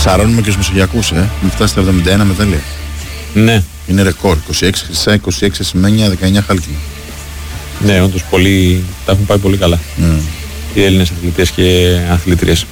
Σαρώνουμε και στους Μεσογειακούς, Έχουμε φτάσει στα 71 μετάλλια. Ναι. Είναι ρεκόρ. 26 χρυσά, 26 ασημένια, 19 χάλκινα. Ναι, όντως τα έχουν πάει πολύ καλά. Οι Έλληνες αθλητές και αθλητρίες.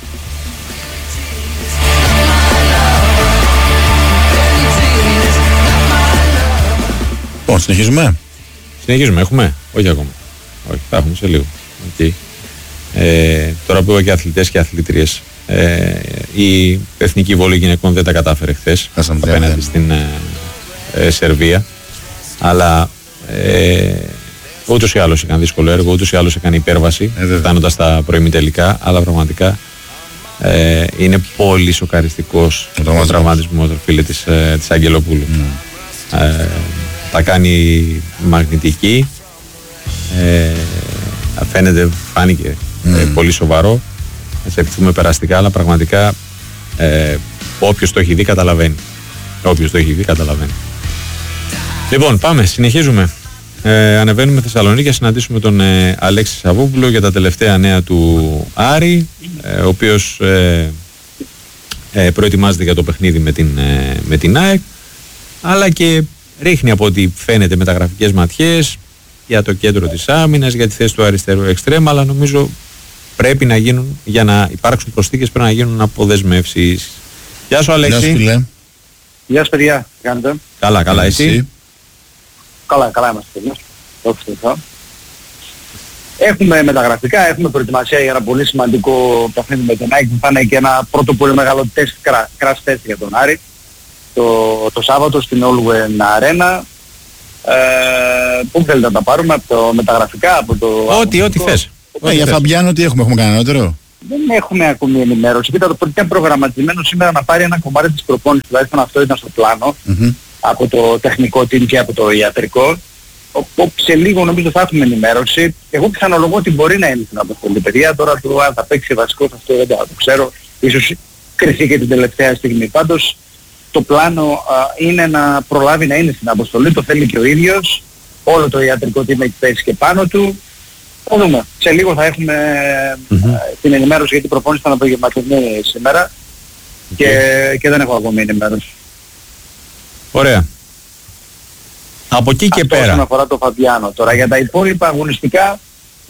Λοιπόν, συνεχίζουμε. Συνεχίζουμε, έχουμε. Όχι ακόμα. Όχι, θα έχουμε σε λίγο. Okay. Τώρα που είπα και αθλητές και αθλητρίες. Η εθνική βόλη γυναικών δεν τα κατάφερε χθες απέναντι στην Σερβία. Αλλά ούτως ή άλλως έκανε δύσκολο έργο, ούτως ή άλλως έκανε υπέρβαση φτάνοντας στα προημιτελικά. Αλλά πραγματικά είναι πολύ σοκαριστικός ο τραυματισμός φίλε της Αγγελοπούλου. Τα κάνει μαγνητική, φάνηκε πολύ σοβαρό. Θα ευχηθούμε περαστικά, αλλά πραγματικά όποιος το έχει δει καταλαβαίνει. Λοιπόν, πάμε, συνεχίζουμε. Ανεβαίνουμε Θεσσαλονίκη για συναντήσουμε τον Αλέξη Σαββόπουλο για τα τελευταία νέα του Άρη, ο οποίος προετοιμάζεται για το παιχνίδι με την ΑΕΚ, αλλά και ρίχνει από ό,τι φαίνεται μεταγραφικές ματιές για το κέντρο της άμυνας, για τη θέση του αριστερού εξτρέμ, αλλά νομίζω πρέπει να γίνουν, για να υπάρξουν προσθήκες πρέπει να γίνουν αποδεσμεύσεις. Γεια σου Αλέξη. Γεια σου φίλε. Γεια σου παιδιά, τι κάνετε? Καλά, εσύ? Καλά είμαστε παιδιά. Έχουμε μεταγραφικά, έχουμε προετοιμασία για ένα πολύ σημαντικό παιχνίδι με τον ΑΕΚ, που θα είναι και ένα πρώτο πολύ μεγάλο τεστ, crash test για τον Άρη το Σάββατο στην Όλουεν Αρένα. Πού θέλετε να τα πάρουμε, από το μεταγραφικά, από το... Ό,τι θες. Για Φαμπιάνο τι έχουμε κανένα νεότερο? Δεν έχουμε ακόμη ενημέρωση. Κοίτα, το ήταν προγραμματισμένο σήμερα να πάρει ένα κομμάτι της προπόνησης, τουλάχιστον αυτό ήταν στο πλάνο, από το τεχνικό team και από το ιατρικό. Σε λίγο νομίζω θα έχουμε ενημέρωση. Εγώ πιθανολογώ ότι μπορεί να είναι στην αποστολή παιδιά. Τώρα το αν θα παίξει βασικός αυτό δεν το ξέρω. Ίσως κρυφτεί και την τελευταία στιγμή. Πάντως το πλάνο είναι να προλάβει να είναι στην αποστολή. Το θέλει και ο ίδιος. Όλο το ιατρικό team έχει πέσει και πάνω του. Θα δούμε. Σε λίγο θα έχουμε την ενημέρωση, γιατί η προπόνηση ήταν απογευματινή σήμερα και δεν έχω ακόμη ενημέρωση. Ωραία. Από εκεί και πέρα. Όσον αφορά το Φαμπιάνο. Τώρα για τα υπόλοιπα αγωνιστικά,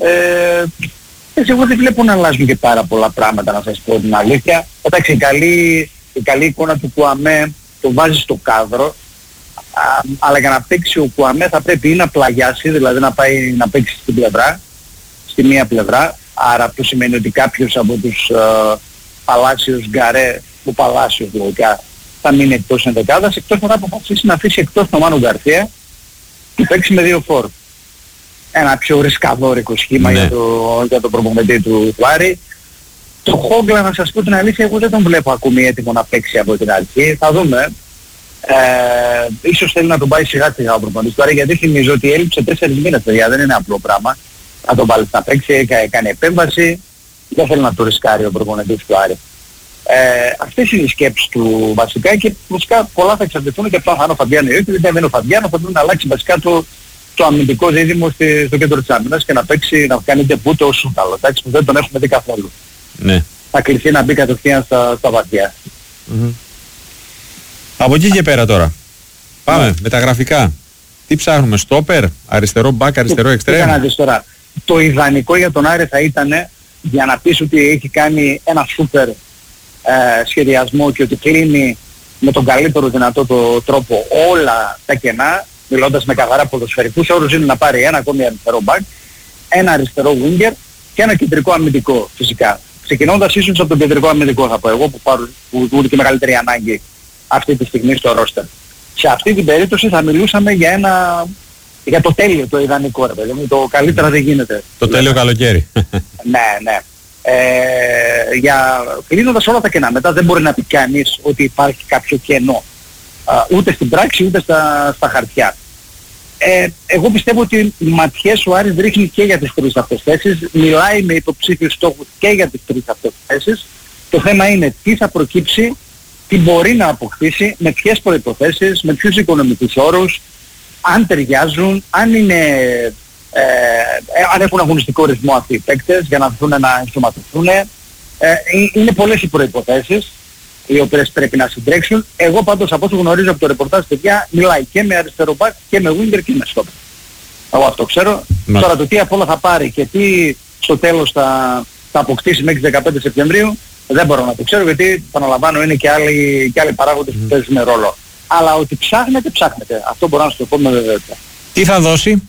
εγώ δεν βλέπω να αλλάζουν και πάρα πολλά πράγματα, να σας πω την αλήθεια. Εντάξει, η καλή εικόνα του Κουαμέ το βάζει στο κάδρο, αλλά για να παίξει ο Κουαμέ θα πρέπει ή να πλαγιάσει, δηλαδή να πάει να παίξει στη μία πλευρά, άρα αυτό σημαίνει ότι κάποιος από τους Παλάσιος, Γκαρέ, ο Παλάσιος λογικά, θα μείνει εκτός ενδεκάδας, εκτός να αποφασίσει να αφήσει εκτός τον Μάνο Γκαρθία και παίξει με δύο φόρ. Ένα πιο ρισκαδόρικο σχήμα για το προπονητή του Άρη. Το Χόγκλα, να σας πω την αλήθεια, εγώ δεν τον βλέπω ακόμη έτοιμο να παίξει από την αρχή. Θα δούμε. Ίσως θέλει να τον πάει σιγά σιγά ο προπονητής του Άρη, γιατί θυμίζω ότι έλειψε 4 μήνες παιδιά, δεν είναι απλό πράγμα. Να τον βάλει να παίξει, έκανε επέμβαση, δεν θέλει να το ρισκάρει ο προπονητής του Άρη. Αυτές είναι οι σκέψεις του βασικά, και βασικά πολλά θα εξαρτηθούν και από το αν θα είναι ο Φαμπιάνο ή όχι. Δεν είναι ο Φαμπιάνο, θα πρέπει να αλλάξει βασικά το αμυντικό δίδυμο στο κέντρο της άμυνας και να παίξει, να κάνει ντεπούτο ο Σούταλο, εντάξει, που δεν τον έχουμε δει καθόλου. Ναι. Θα κληθεί να μπει κατευθείαν στα βαθιά. Από εκεί και πέρα τώρα. Πάμε με τα γραφικά. Τι ψάχνουμε, στόπερ, αριστερό μπακ, αριστερό εξτρέμ? Κοίτα να δεις τώρα. Το ιδανικό για τον Άρη θα ήταν, για να πεις ότι έχει κάνει ένα σούπερ σχεδιασμό και ότι κλείνει με τον καλύτερο δυνατό τρόπο όλα τα κενά, μιλώντας με καθαρά ποδοσφαιρικούς όρους, είναι να πάρει ένα ακόμη αριστερό μπακ, ένα αριστερό winger και ένα κεντρικό αμυντικό φυσικά. Ξεκινώντας ίσως από τον κεντρικό αμυντικό θα πω εγώ, που είναι και μεγαλύτερη ανάγκη αυτή τη στιγμή στο ρόστερ. Σε αυτή την περίπτωση θα μιλούσαμε για το τέλειο, το ιδανικό, ρε παιδί μου, το καλύτερα δεν γίνεται. Το τέλειο καλοκαίρι. Ναι. Κλείνοντας όλα τα κενά, μετά δεν μπορεί να πει κανείς ότι υπάρχει κάποιο κενό, ούτε στην πράξη ούτε στα χαρτιά. Εγώ πιστεύω ότι οι ματιές ο Άρης ρίχνει και για τις τρεις αυτές θέσεις, μιλάει με υποψήφιους στόχους και για τις τρεις αυτές θέσεις. Το θέμα είναι τι θα προκύψει, τι μπορεί να αποκτήσει, με ποιες προϋποθέσεις, με ποιους οικονομικούς όρους, αν ταιριάζουν, αν έχουν αγωνιστικό ρυθμό αυτοί οι παίκτες για να έρθουν να ενσωματωθούν. Είναι πολλές οι προϋποθέσεις. οι οποίες πρέπει να συντρέξουν. Εγώ πάντως από όσο γνωρίζω από το ρεπορτάζ, παιδιά, μιλάει και με αριστερό μπακ και με winger και με στόπερ. Εγώ αυτό ξέρω. Τώρα το τι απ' όλα θα πάρει και τι στο τέλος θα αποκτήσει μέχρι 15 Σεπτεμβρίου δεν μπορώ να το ξέρω, γιατί επαναλαμβάνω είναι και άλλοι παράγοντες που παίζουν ρόλο. Αλλά ότι ψάχνετε. Αυτό μπορώ να σου το πω με βεβαιότητα. Τι θα δώσει?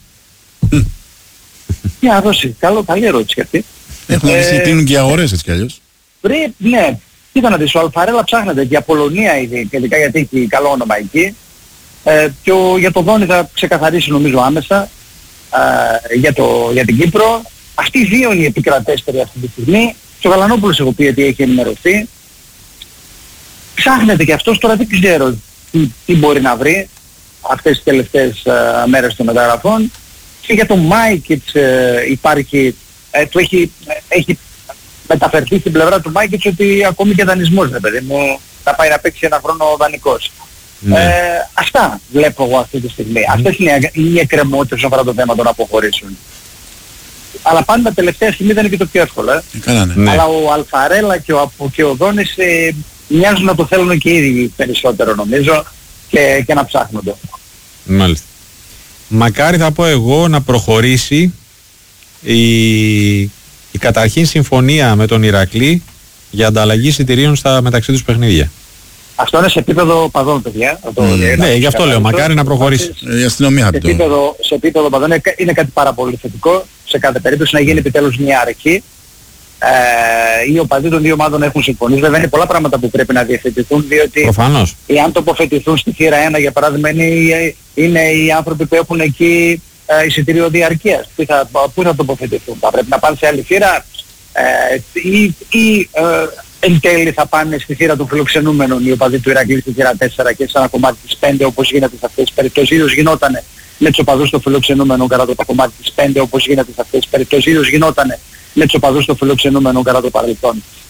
Τι θα δώσει? Καλή ερώτηση και αυτή. Έχουν δει κλείνουν και οι αγορές έτσι κι αλλιώς. Ναι. Κοίτα να δεις, ο Αλφαρέλα ψάχνεται για Πολωνία ήδη, ειδικά γιατί έχει καλό όνομα εκεί. Και για το Δόνι θα ξεκαθαρίσει νομίζω άμεσα για την Κύπρο. Αυτοί οι δύο είναι οι επικρατέστεροι αυτή τη στιγμή. Και ο Γαλανόπουλος έχω πει ότι έχει ενημερωθεί. Ψάχνεται και αυτός, τώρα δεν ξέρω τι μπορεί να βρει αυτές τις τελευταίες μέρες των μεταγραφών. Και για τον Μάικιτς υπάρχει, έχει μεταφερθεί στην πλευρά του Μάικιτς ότι ακόμη και δανεισμός, ρε παιδί μου, θα πάει να παίξει ένα χρόνο δανεικός. Αυτά βλέπω εγώ αυτή τη στιγμή. Αυτές είναι οι εκκρεμότητες όσον αφορά το θέμα των αποχωρήσεων. Αλλά πάντα τελευταία στιγμή δεν είναι και το πιο εύκολο. Ναι. Αλλά ο Αλφαρέλα και ο Δόνης μοιάζουν να το θέλουν και ήδη περισσότερο νομίζω και να ψάχνονται. Μάλιστα. Μακάρι θα πω εγώ να προχωρήσει η καταρχήν συμφωνία με τον Ηρακλή για ανταλλαγή εισιτηρίων στα μεταξύ τους παιχνίδια. Αυτό είναι σε επίπεδο παδών, παιδιά. Ναι, γι' αυτό λέω, μακάρι να προχωρήσει. Η αστυνομία σε επίπεδο παδών είναι κάτι πάρα πολύ θετικό. Σε κάθε περίπτωση να γίνει επιτέλους μια αρχή. Οι οπαδοί των δύο ομάδων έχουν συμφωνήσει. Βέβαια είναι πολλά πράγματα που πρέπει να διευθετηθούν, διότι προφανώς, αν τοποθετηθούν στη θύρα 1 για παράδειγμα είναι οι άνθρωποι που έχουν εκεί εισιτήριο διαρκείας. Πού θα τοποθετηθούν? Θα πρέπει να πάνε σε άλλη θύρα ή εν τέλει θα πάνε στη θύρα των φιλοξενούμενων οι οπαδοί του Ηρακλή στη θύρα 4 και σε ένα κομμάτι της 5 όπως γίνεται σε αυτές τις περιπτώσεις. Ίδιος γινόταν με τους οπαδούς των φιλοξενούμενων κατά το κομμάτι της 5 όπως γίνεται σε αυτές τις περιπτώσεις. Ίδιος γινόταν με τους οπαδούς των φιλοξενούμενων κατά το παρελθόν.